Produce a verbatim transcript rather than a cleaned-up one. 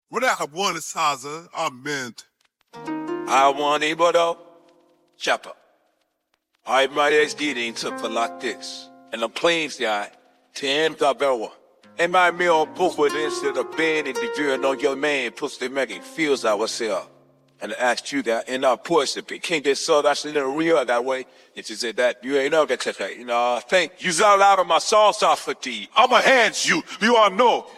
Wala buona saza, ament. I want Ibodo, Chapa. I might as did into for like this. And the planes guy, ten Tabewa. And my meal book with instead of being in the view on your man, plus they make it feels ourselves. And I asked you that in our portion, but can't get so that's a little real that way. And she said that you ain't know that, you know, I think you's out of my sauce off for tea. I'ma hand you, you all know.